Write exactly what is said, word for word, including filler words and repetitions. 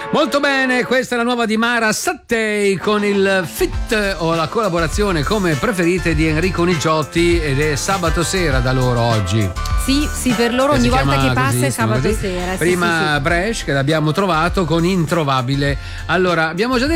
Molto bene, questa è la nuova di Mara Sattei con il feat o la collaborazione come preferite di Enrico Nigiotti, ed è sabato sera da loro oggi. Sì, sì, per loro Che ogni si volta chiama che passa così, è sabato così. sera. Sì, Prima sì, sì. Bresh, che l'abbiamo trovato con Introvabile. Allora, abbiamo già detto